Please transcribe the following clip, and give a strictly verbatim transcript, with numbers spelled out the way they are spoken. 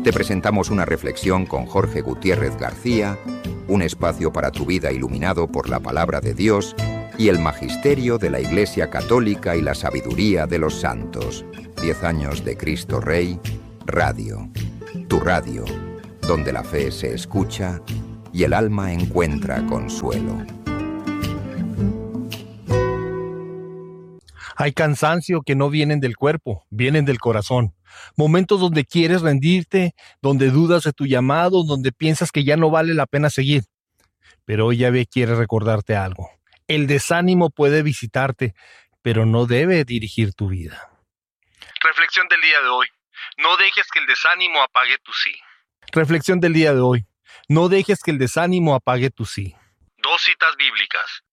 Te presentamos una reflexión con Jorge Gutiérrez García, un espacio para tu vida iluminado por la palabra de Dios y el magisterio de la Iglesia Católica y la sabiduría de los santos. Diez años de Cristo Rey, Radio. Tu radio, donde la fe se escucha y el alma encuentra consuelo. Hay cansancio que no vienen del cuerpo, vienen del corazón. Momentos donde quieres rendirte, donde dudas de tu llamado, donde piensas que ya no vale la pena seguir. Pero hoy Yahvé quiere recordarte algo. El desánimo puede visitarte, pero no debe dirigir tu vida. Reflexión del día de hoy. No dejes que el desánimo apague tu sí. Reflexión del día de hoy. No dejes que el desánimo apague tu sí. Dos citas bíblicas.